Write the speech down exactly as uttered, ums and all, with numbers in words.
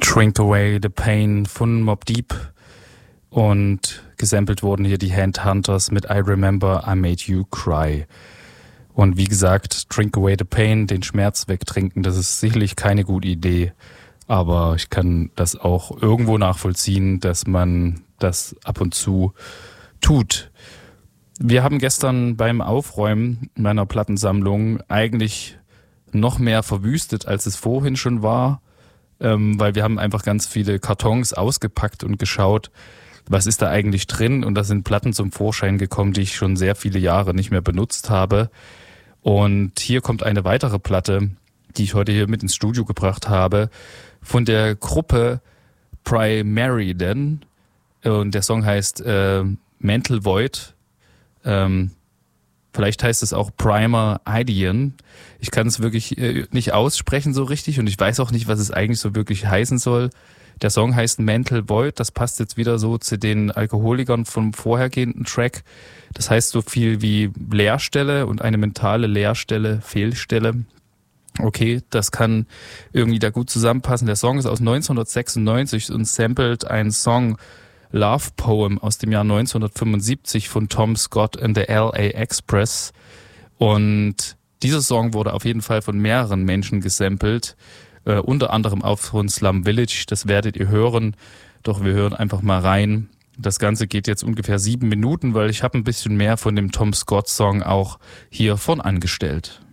Drink Away the Pain von Mobb Deep und gesampelt wurden hier die Handhunters mit I Remember I Made You Cry. Und wie gesagt, Drink Away the Pain, den Schmerz wegtrinken, das ist sicherlich keine gute Idee, aber ich kann das auch irgendwo nachvollziehen, dass man das ab und zu tut. Wir haben gestern beim Aufräumen meiner Plattensammlung eigentlich noch mehr verwüstet, als es vorhin schon war, ähm, weil wir haben einfach ganz viele Kartons ausgepackt und geschaut, was ist da eigentlich drin, und da sind Platten zum Vorschein gekommen, die ich schon sehr viele Jahre nicht mehr benutzt habe. Und hier kommt eine weitere Platte, die ich heute hier mit ins Studio gebracht habe, von der Gruppe Primary, und der Song heißt äh, Mental Void. Ähm, vielleicht heißt es auch Primer Idean. Ich kann es wirklich äh, nicht aussprechen so richtig, und ich weiß auch nicht, was es eigentlich so wirklich heißen soll. Der Song heißt Mental Void, das passt jetzt wieder so zu den Alkoholikern vom vorhergehenden Track. Das heißt so viel wie Leerstelle und eine mentale Leerstelle, Fehlstelle. Okay, das kann irgendwie da gut zusammenpassen. Der Song ist aus neunzehnhundertsechsundneunzig und samplet einen Song Love Poem aus dem Jahr neunzehnhundertfünfundsiebzig von Tom Scott and the L A Express. Und dieser Song wurde auf jeden Fall von mehreren Menschen gesampelt. Äh, unter anderem auch von Slum Village, das werdet ihr hören, doch wir hören einfach mal rein. Das Ganze geht jetzt ungefähr sieben Minuten, weil ich habe ein bisschen mehr von dem Tom Scott Song auch hier von angestellt.